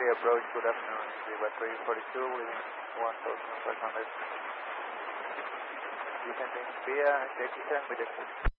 approach, good afternoon, Viva 342, within 1500. Descending via Jackie Chan with